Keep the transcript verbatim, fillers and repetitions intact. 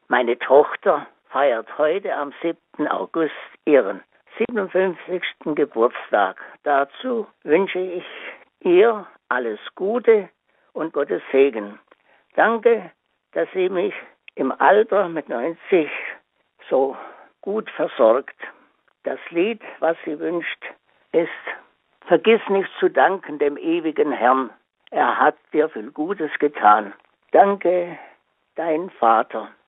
Meine Tochter feiert heute am siebten August ihren siebenundfünfzigsten Geburtstag. Dazu wünsche ich ihr alles Gute und Gottes Segen. Danke, dass sie mich im Alter mit neunzig so gut versorgt. Das Lied, was sie wünscht, ist: Vergiss nicht zu danken dem ewigen Herrn. Er hat dir viel Gutes getan. Danke, dein Vater.